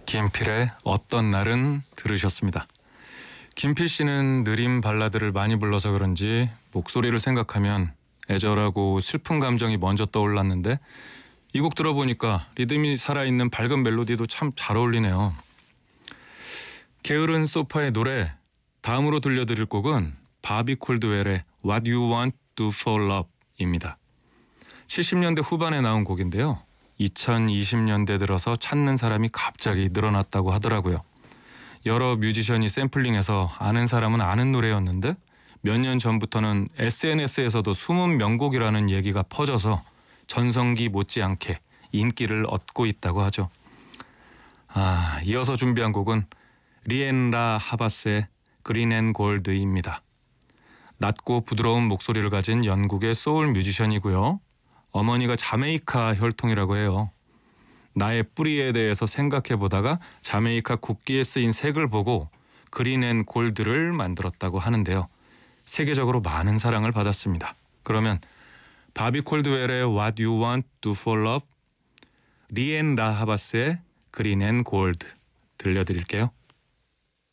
김필의 어떤 날은 들으셨습니다. 김필 씨는 느린 발라드를 많이 불러서 그런지 목소리를 생각하면 애절하고 슬픈 감정이 먼저 떠올랐는데 이 곡 들어보니까 리듬이 살아있는 밝은 멜로디도 참 잘 어울리네요. 게으른 소파의 노래, 다음으로 들려드릴 곡은 바비 콜드웰의 What You Want to Fall Love입니다. 70년대 후반에 나온 곡인데요. 2020년대 들어서 찾는 사람이 갑자기 늘어났다고 하더라고요. 여러 뮤지션이 샘플링해서 아는 사람은 아는 노래였는데 몇 년 전부터는 SNS에서도 숨은 명곡이라는 얘기가 퍼져서 전성기 못지않게 인기를 얻고 있다고 하죠. 이어서 준비한 곡은 리엔라 하바스의 그린 앤 골드입니다. 낮고 부드러운 목소리를 가진 영국의 소울 뮤지션이고요. 어머니가 자메이카 혈통이라고 해요. 나의 뿌리에 대해서 생각해보다가 자메이카 국기에 쓰인 색을 보고 그린 앤 골드를 만들었다고 하는데요. 세계적으로 많은 사랑을 받았습니다. 그러면 바비 콜드웰의 What You Want to Fall Love, 리엔 라하바스의 그린 앤 골드 들려드릴게요.